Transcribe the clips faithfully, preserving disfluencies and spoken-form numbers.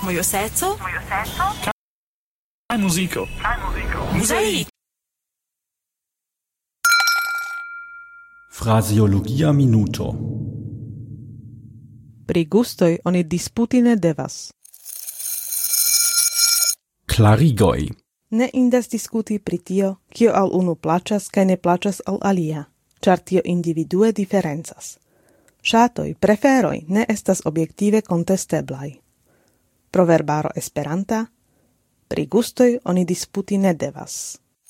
Mojo seco. Mojo seco. Kaj muziko. Kaj muziko. Muzej. Fraseologia minuto. Pri gustoj oni disputi ne devas. Klarigoj. Ne indas diskuti pri tio, kio al unu plaĉas kaj ne plaĉas al alia, ĉar tio individue diferencas. Ŝatoj, preferoj ne estas objektive kontesteblaj. Proverbaro esperanta: pri gustoj oni disputi ne devas.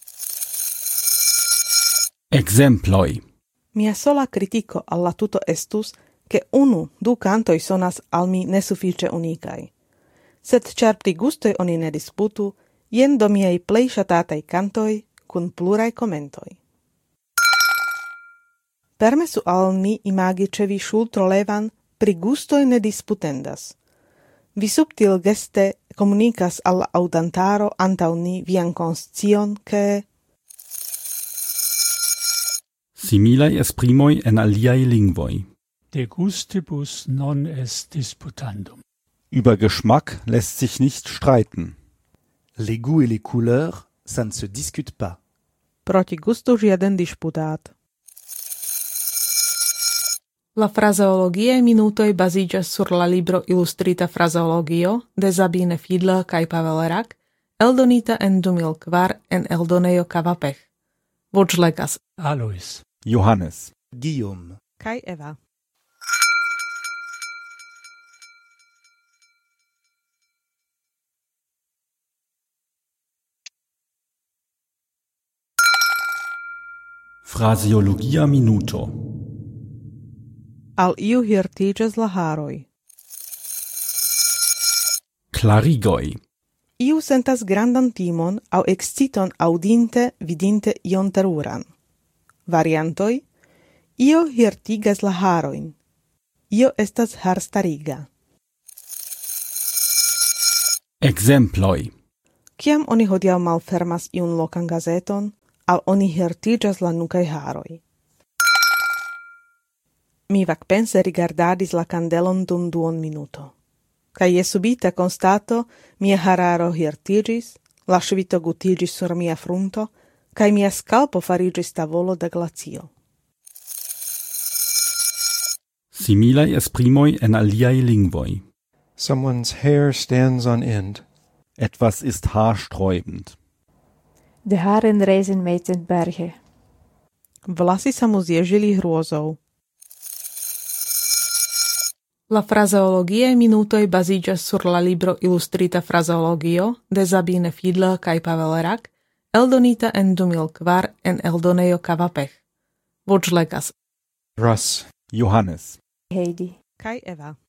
Ekzemploj. Mia sola kritiko al la tuto estus, ke unu, du kantoj sonas al mi nesufiĉe unikaj. Sed ĉar pri gustoj oni ne disputu, jen do miaj plej ŝatataj kantoj kun pluraj komentoj. Permesu al mi imagi ĉe vi ŝultrolevan: pri gustoj ne disputendas. Vi subtil geste komunikas al la aŭdantaro antaŭ ni vian konscion, ke Similaj esprimoj en aliaj lingvoj. De gustibus non est disputandum. Über Geschmack lässt sich nicht streiten. Les goûts et les couleurs, ça ne se discute pas. proti gustu žiaden disputát. La frazeologie minutoj baziĝas sur la libro Ilustrita frazeologio de Sabine Fiedler kaj Pavel Rak, eldonita en du mil kvar en eldonejo Kavapech. Voĉlegas Alois. Johannes. Guillaume. kaj Eva. Fraseologia minuto. Al iu hirtiĝas la haroj. Klarigoj. Iu sentas grandan timon aŭ eksciton aŭdinte, vidinte ion teruran. Variantoj: io hirtigas la harojn. Io estas harstariga. Ekzemploj. Kiam oni hodiaŭ malfermas iun lokan gazeton, al oni hirtiĝas la nukaj haroj. Mi vakpense rigardadis la kandelon dum duon minuto. Kaj je subita konstato, mia hararo hirtiĝis, la ŝvito gutiĝis sur mia frunto, kaj mia skalpo fariĝis tavolo da glacio. Similaj esprimoj en aliaj lingvoj. Someone's hair stands on end. Etwas ist haarsträubend. De haren rijzen mij ten berge. Vlasy sa mu zježili hrôzou. La frazeologie minutoj baziĝas sur la libro Ilustrita frazeologio de Sabine Fiedler kaj Pavel Rak, eldonita en du mil kvar en eldonejo Kavapech. Voĉlegas Russ. Johannes. Heidi. kaj Eva.